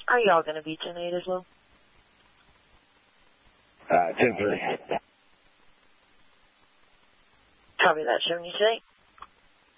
Are y'all going to be tonight as well? 10:30. Copy that. 70 tonight.